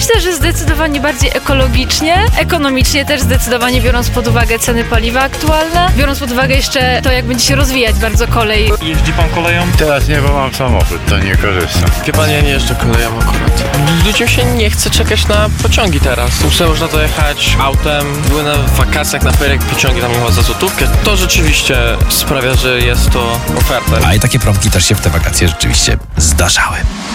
Myślę, że zdecydowanie bardziej ekologicznie, ekonomicznie też zdecydowanie, biorąc pod uwagę ceny paliwa aktualne, biorąc pod uwagę jeszcze to, jak będzie się rozwijać bardzo kolej. Jeździ pan koleją? Teraz nie, bo mam samochód, to nie korzystam. Chyba nie jeżdżę koleją akurat. Ludziom się nie chce czekać na pociągi teraz. Sobie można dojechać autem. Były na wakacjach na ferie pociągi tam jechał za złotówkę. To rzeczywiście sprawia, że jest to oferta. A i takie promki też się w te wakacje rzeczywiście zdarzały.